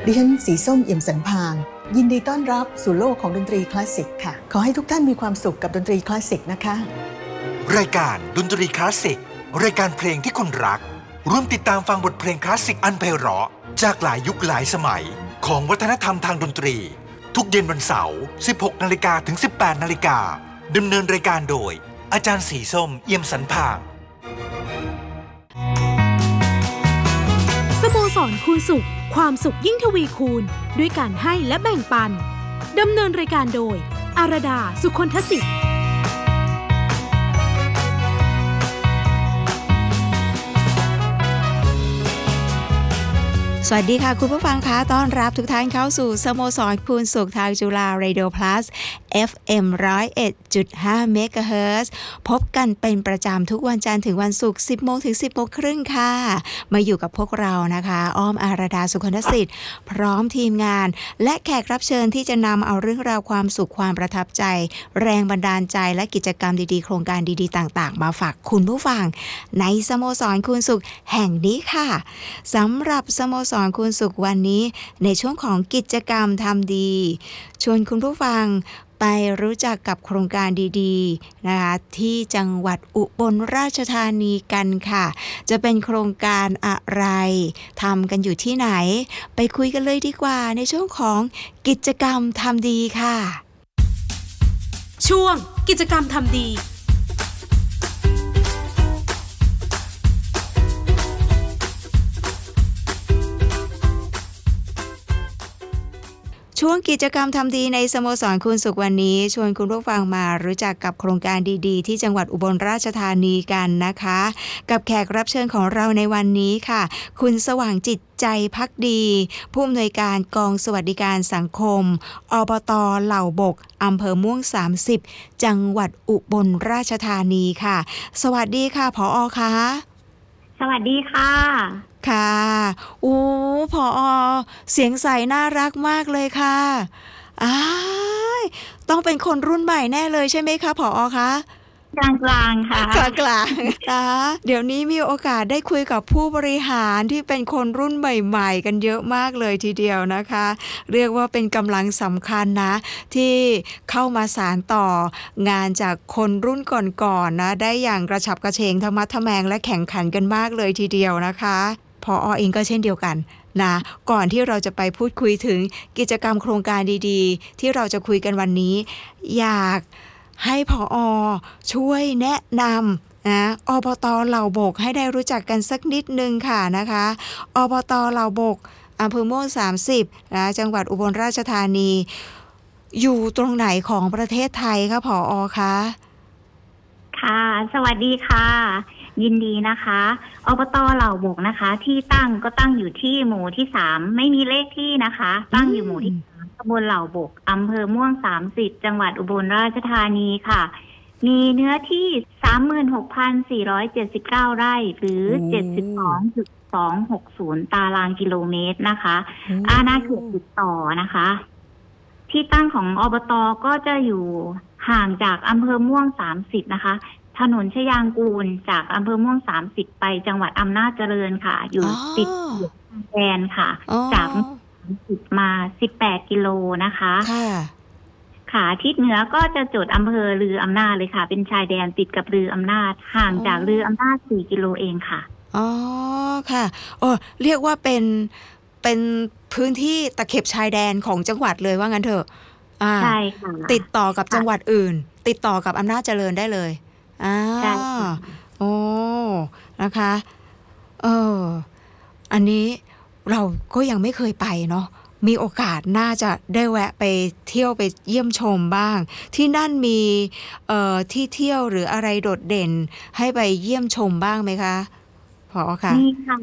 ดิฉันสีส้มเอี่ยมสันพางยินดีต้อนรับสู่โลกของดนตรีคลาสสิกค่ะขอให้ทุกท่านมีความสุขกับดนตรีคลาสสิกนะคะรายการดนตรีคลาสสิกรายการเพลงที่คุณรักร่วมติดตามฟังบทเพลงคลาสสิกอันไพเราะจากหลายยุคหลายสมัยของวัฒนธรรมทางดนตรีทุกเย็นวันเสาร์ 16 นาฬิกาถึง 18 นาฬิกาดำเนินรายการโดยอาจารย์สีส้มเอี่ยมสันพางสโมสรคูณสุขความสุขยิ่งทวีคูณด้วยการให้และแบ่งปันดำเนินรายการโดยอารดาสุคนทศิษย์สวัสดีค่ะคุณผู้ฟังคะต้อนรับทุกท่านเข้าสู่สโมสรคูณสุขทางจุฬา Radio Plus FM 101.5 เมกะเฮิรตซ์พบกันเป็นประจำทุกวันจันทร์ถึงวันศุกร์ 10 โมงถึง 10 โมงครึ่งค่ะมาอยู่กับพวกเรานะคะอ้อมอารดาสุคนทศิษย์พร้อมทีมงานและแขกรับเชิญที่จะนำเอาเรื่องราวความสุขความประทับใจแรงบันดาลใจและกิจกรรมดีๆโครงการดีๆต่างๆมาฝากคุณผู้ฟังในสโมสรคูณสุขแห่งนี้ค่ะสำหรับสโมสรคูณสุขวันนี้ในช่วงของกิจกรรมทำดีชวนคุณผู้ฟังไปรู้จักกับโครงการดีๆนะคะที่จังหวัดอุบลราชธานีกันค่ะจะเป็นโครงการอะไรทำกันอยู่ที่ไหนไปคุยกันเลยดีกว่าในช่วงของกิจกรรมทำดีค่ะช่วงกิจกรรมทำดีช่วงกิจกรรมทำดีในสโมสรคูณสุขวันนี้ชวนคุณผู้ฟังมารู้จักกับโครงการดีๆที่จังหวัดอุบลราชธานีกันนะคะกับแขกรับเชิญของเราในวันนี้ค่ะคุณสว่างจิตใจภักดีผู้อำนวยการกองสวัสดิการสังคมอบต.เหล่าบกอำเภอม่วง30จังหวัดอุบลราชธานีค่ะสวัสดีค่ะผอ.คะสวัสดีค่ะค่ะผอ.เสียงใสน่ารักมากเลยค่ะต้องเป็นคนรุ่นใหม่แน่เลยใช่ไหมคะผอ.คะกลางๆค่ะกลางๆนะเดี๋ยวนี้มีโอกาสได้คุยกับผู้บริหารที่เป็นคนรุ่นใหม่ๆกันเยอะมากเลยทีเดียวนะคะเรียกว่าเป็นกำลังสำคัญนะที่เข้ามาสานต่องานจากคนรุ่นก่อนๆนะได้อย่างกระฉับกระเฉงทะมัดทะแมงและแข่งขันกันมากเลยทีเดียวนะคะผอ.เองก็เช่นเดียวกันนะก่อนที่เราจะไปพูดคุยถึงกิจกรรมโครงการดีๆที่เราจะคุยกันวันนี้อยากให้ผอ.ช่วยแนะนำนะอบต.เหล่าบกให้ได้รู้จักกันสักนิดนึงค่ะนะคะอบต.เหล่าบกอำเภอม่วง30นะจังหวัดอุบลราชธานีอยู่ตรงไหนของประเทศไทยคะผอ.คะค่ะสวัสดีค่ะยินดีนะคะอบต.เหล่าบกนะคะที่ตั้งก็ตั้งอยู่ที่หมู่ที่3ไม่มีเลขที่นะคะตั้งอยู่หมู่ที่3ตำบลเหล่าบกอำเภอม่วง30จังหวัดอุบลราชธานีค่ะมีเนื้อที่ 36,479 ไร่หรือ 72.260 ตารางกิโลเมตรนะคะอาณาเขตติดต่อนะคะที่ตั้งของอบต.ก็จะอยู่ห่างจากอำเภอม่วง30นะคะถนนชยางกูลจากอำเภอม่วง30ไปจังหวัดอำนาจเจริญค่ะอยู่ติดแดนค่ะจาก30มา18กิโลนะคะค่ะทิศเหนือก็จะจุดอำเภอลืออำนาจเลยค่ะเป็นชายแดนติดกับลืออำนาจห่างจากลืออำนาจ4กิโลเองค่ะอ๋อค่ะเรียกว่าเป็นพื้นที่ตะเข็บชายแดนของจังหวัดเลยว่างั้นเถอะใช่ค่ะติดต่อกับจังหวัดอื่นติดต่อกับอำนาจเจริญได้เลยใช่โอ้นะคะอันนี้เราก็ยังไม่เคยไปเนาะมีโอกาสน่าจะได้แวะไปเที่ยวไปเยี่ยมชมบ้างที่นั่นมีที่เที่ยวหรืออะไรโดดเด่นให้ไปเยี่ยมชมบ้างไหมคะผอ.คะมีค่ะ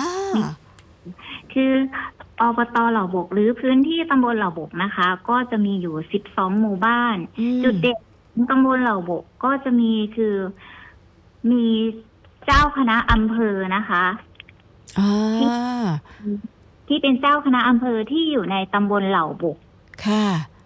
คืออบต.เหล่าบกหรือพื้นที่ตำบลเหล่าบกนะคะก็จะมีอยู่12หมู่บ้านจุดเด่นตำบลเหล่าบกก็จะมีคือมีเจ้าคณะอำเภอนะคะที่เป็นเจ้าคณะอำเภอที่อยู่ในตำบลเหล่าบกค่ะ